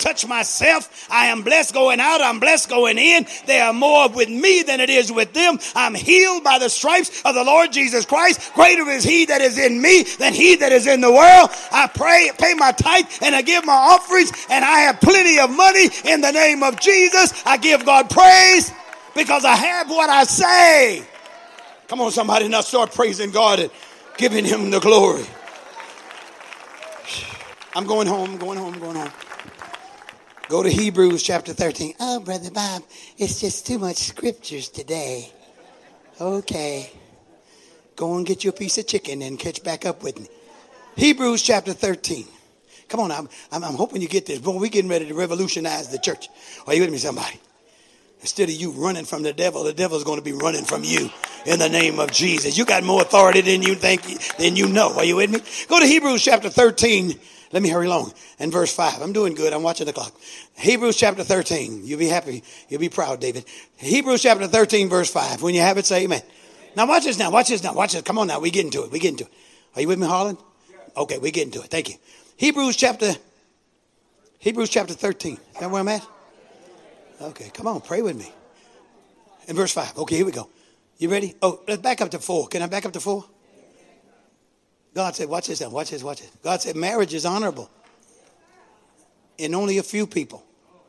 touch myself. I am blessed going out. I'm blessed going in. They are more with me than it is with them. I'm healed by the stripes of the Lord Jesus Christ. Greater is he that is in me than he that is in the world. I pray, pay my tithe, and I give my offerings, and I have plenty of money in the name of Jesus. I give God praise because I have what I say. Come on, somebody, now start praising God and giving him the glory. I'm going home. Go to Hebrews chapter 13. Oh, Brother Bob, it's just too much scriptures today. Okay. Go and get you a piece of chicken and catch back up with me. Hebrews chapter 13. Come on, I'm hoping you get this. Boy, we're getting ready to revolutionize the church. Are you with me, somebody? Instead of you running from the devil's going to be running from you in the name of Jesus. You got more authority than you think, than you know. Are you with me? Go to Hebrews chapter 13. Let me hurry along. And verse 5. I'm doing good. I'm watching the clock. Hebrews chapter 13. You'll be happy. You'll be proud, David. Hebrews chapter 13, verse 5. When you have it, say amen. Now watch this now. Watch this. Come on now. We get into it. Are you with me, Harlan? Okay, we get into it. Thank you. Hebrews chapter 13. Is that where I'm at? Okay, come on. Pray with me. In verse 5. Okay, here we go. You ready? Oh, let's back up to 4. Can I back up to 4? God said, watch this now. Watch this. God said marriage is honorable in only a few people.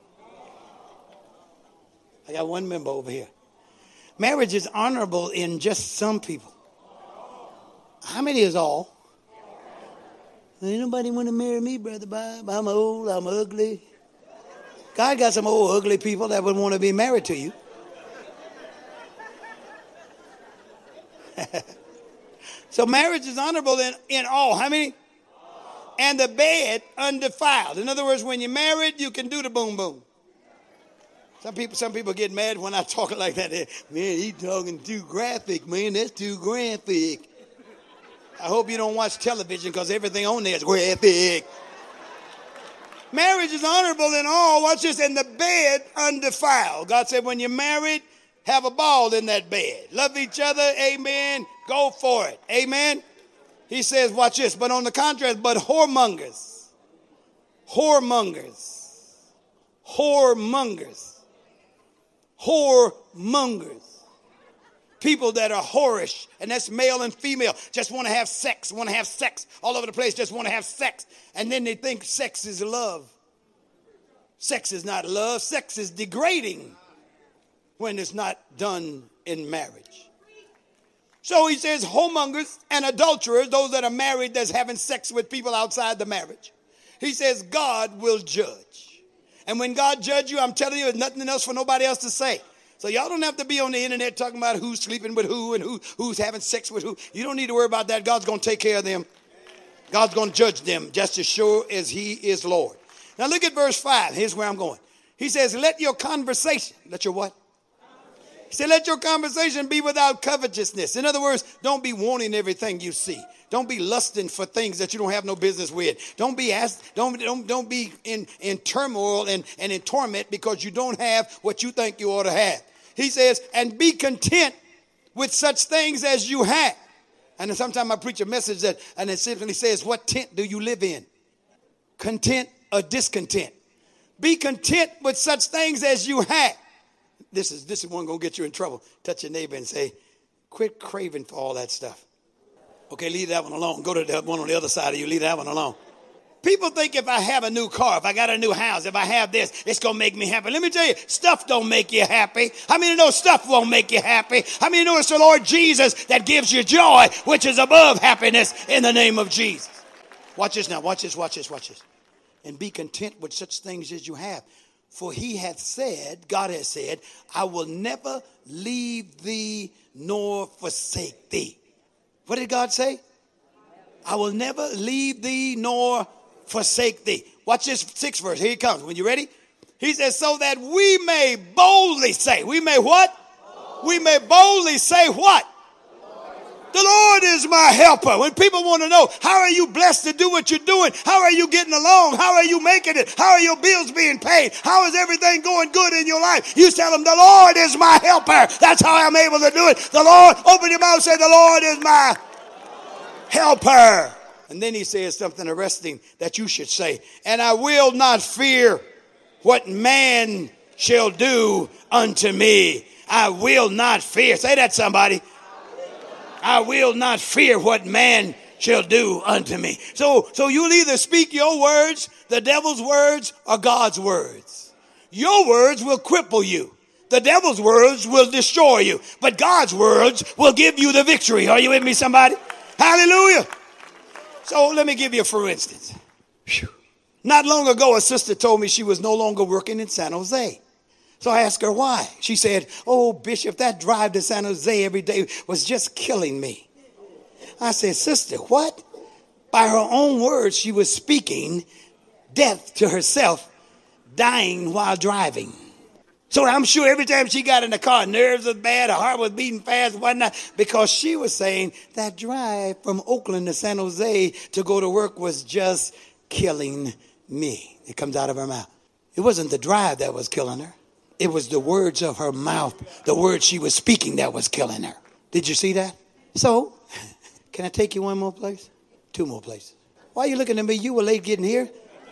I got one member over here. Marriage is honorable in just some people. How many is all? Ain't nobody want to marry me, Brother Bob. I'm old. I'm ugly. God got some old ugly people that would want to be married to you. So marriage is honorable in all. How many? And the bed undefiled. In other words, when you're married, you can do the boom boom. Some people get mad when I talk like that. Man, he talking too graphic, man. That's too graphic. I hope you don't watch television because everything on there is graphic. Marriage is honorable in all. Watch this. And the bed undefiled. God said when you're married, have a ball in that bed. Love each other. Amen. Go for it. Amen. He says, watch this. But on the contrary, but whoremongers. People that are whorish, and that's male and female, just want to have sex all over the place, just want to have sex. And then they think sex is love. Sex is not love. Sex is degrading when it's not done in marriage. So he says whoremongers and adulterers, those that are married that's having sex with people outside the marriage. He says God will judge. And when God judges you, I'm telling you, there's nothing else for nobody else to say. So y'all don't have to be on the internet talking about who's sleeping with who and who's having sex with who. You don't need to worry about that. God's going to take care of them. God's going to judge them just as sure as he is Lord. Now look at verse 5. Here's where I'm going. He says, let your conversation, let your what? He said, let your conversation be without covetousness. In other words, don't be wanting everything you see. Don't be lusting for things that you don't have no business with. Don't be in turmoil and in torment because you don't have what you think you ought to have. He says, and be content with such things as you have. And then sometimes I preach a message that, and it simply says, what tent do you live in? Content or discontent? Be content with such things as you have. This is one going to get you in trouble. Touch your neighbor and say, quit craving for all that stuff. Okay, leave that one alone. Go to the one on the other side of you. Leave that one alone. People think if I have a new car, if I got a new house, if I have this, it's going to make me happy. Let me tell you, stuff don't make you happy. How many know stuff won't make you happy? How many know it's the Lord Jesus that gives you joy, which is above happiness in the name of Jesus? Watch this now. Watch this. And be content with such things as you have. For he hath said, God has said, I will never leave thee nor forsake thee. What did God say? I will never leave thee nor forsake thee. Watch this 6th verse. Here it comes. When you ready? He says, so that we may boldly say. We may what? We may boldly say what? The Lord is my helper. When people want to know, how are you blessed to do what you're doing? How are you getting along? How are you making it? How are your bills being paid? How is everything going good in your life? You tell them, the Lord is my helper. That's how I'm able to do it. The Lord, open your mouth and say, the Lord is my helper. And then he says something arresting that you should say. And I will not fear what man shall do unto me. I will not fear. Say that, somebody. I will not fear what man shall do unto me. So you'll either speak your words, the devil's words, or God's words. Your words will cripple you. The devil's words will destroy you. But God's words will give you the victory. Are you with me, somebody? Hallelujah. So let me give you a for instance. Not long ago, a sister told me she was no longer working in San Jose. So I asked her why. She said, oh, Bishop, that drive to San Jose every day was just killing me. I said, sister, what? By her own words, she was speaking death to herself, dying while driving. So I'm sure every time she got in the car, nerves was bad, her heart was beating fast, whatnot, because she was saying that drive from Oakland to San Jose to go to work was just killing me. It comes out of her mouth. It wasn't the drive that was killing her. It was the words of her mouth, the words she was speaking that was killing her. Did you see that? So, can I take you one more place? Two more places. Why are you looking at me? You were late getting here.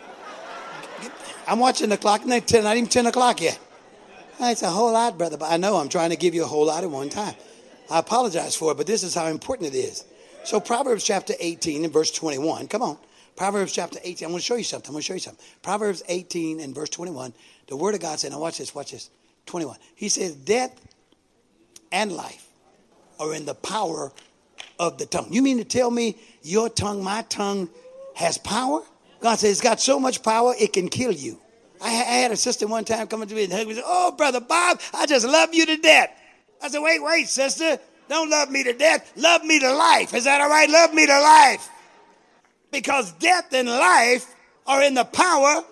I'm watching the clock. Not even 10 o'clock yet. It's a whole lot, brother. But I know I'm trying to give you a whole lot at one time. I apologize for it, but this is how important it is. So Proverbs chapter 18 and verse 21. Come on. Proverbs chapter 18. I'm going to show you something. Proverbs 18 and verse 21. The word of God said, now watch this. 21. He says, death and life are in the power of the tongue. You mean to tell me your tongue, my tongue, has power? God says it's got so much power, it can kill you. I had a sister one time coming to me and hug me and said, oh, Brother Bob, I just love you to death. I said, wait, sister. Don't love me to death. Love me to life. Is that all right? Love me to life. Because death and life are in the power.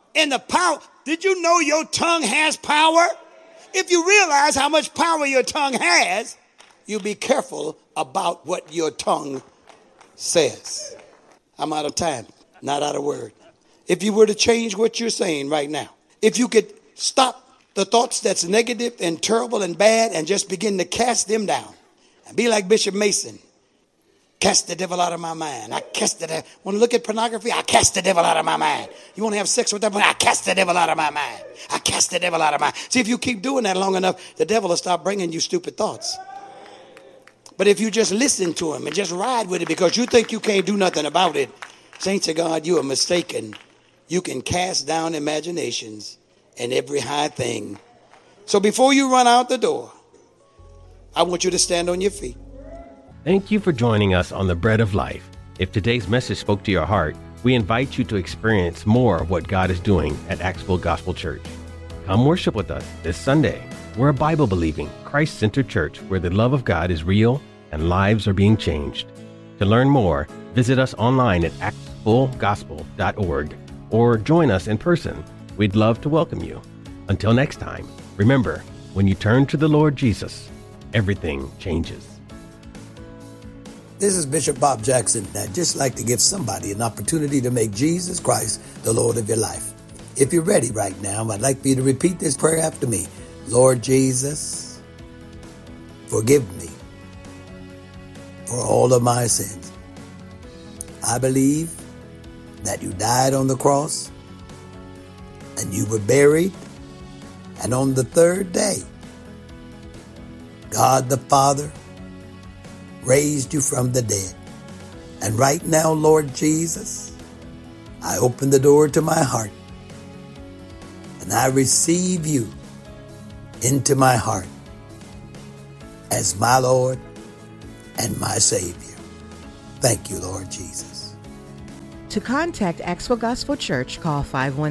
Did you know your tongue has power? If you realize how much power your tongue has, you be careful about what your tongue says. I'm out of time, not out of word. If you were to change what you're saying right now, if you could stop the thoughts that's negative and terrible and bad and just begin to cast them down and be like Bishop Mason, cast the devil out of my mind. I cast the devil. Want to look at pornography? I cast the devil out of my mind. You want to have sex with that? I cast the devil out of my mind. I cast the devil out of my mind. See, if you keep doing that long enough, the devil will stop bringing you stupid thoughts. But if you just listen to him and just ride with it because you think you can't do nothing about it, saints of God, you are mistaken. You can cast down imaginations and every high thing. So before you run out the door, I want you to stand on your feet. Thank you for joining us on The Bread of Life. If today's message spoke to your heart, we invite you to experience more of what God is doing at Axville Gospel Church. Come worship with us this Sunday. We're a Bible-believing, Christ-centered church where the love of God is real and lives are being changed. To learn more, visit us online at axvillegospel.org or join us in person. We'd love to welcome you. Until next time, remember, when you turn to the Lord Jesus, everything changes. This is Bishop Bob Jackson. I'd just like to give somebody an opportunity to make Jesus Christ the Lord of your life. If you're ready right now, I'd like for you to repeat this prayer after me. Lord Jesus, forgive me for all of my sins. I believe that you died on the cross and you were buried, and on the third day, God the Father raised you from the dead. And right now, Lord Jesus, I open the door to my heart and I receive you into my heart as my Lord and my Savior. Thank you, Lord Jesus. To contact Axville Gospel Church, call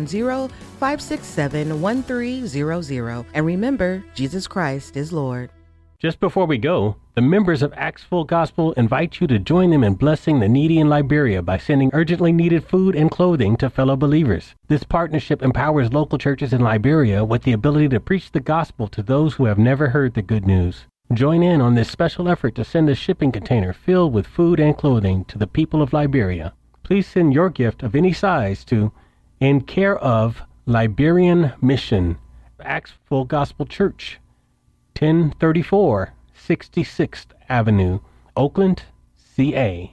510-567-1300. And remember, Jesus Christ is Lord. Just before we go, the members of Axville Gospel invite you to join them in blessing the needy in Liberia by sending urgently needed food and clothing to fellow believers. This partnership empowers local churches in Liberia with the ability to preach the gospel to those who have never heard the good news. Join in on this special effort to send a shipping container filled with food and clothing to the people of Liberia. Please send your gift of any size to In Care of Liberian Mission, Axville Gospel Church, 1034 66th Avenue, Oakland, CA,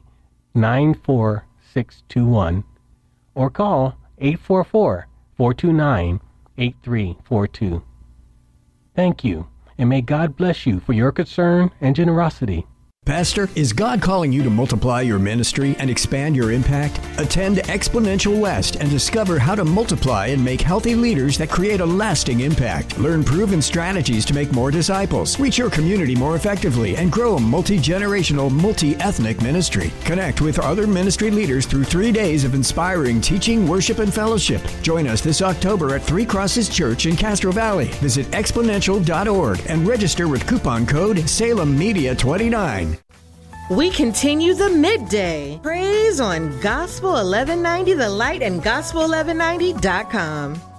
94621, or call 844-429-3700. 8342. Thank you, and may God bless you for your concern and generosity. Pastor, is God calling you to multiply your ministry and expand your impact? Attend Exponential West and discover how to multiply and make healthy leaders that create a lasting impact. Learn proven strategies to make more disciples, reach your community more effectively, and grow a multi-generational, multi-ethnic ministry. Connect with other ministry leaders through 3 days of inspiring teaching, worship, and fellowship. Join us this October at Three Crosses Church in Castro Valley. Visit exponential.org and register with coupon code SalemMedia29. We continue the midday praise on Gospel 1190 The Light and Gospel1190.com.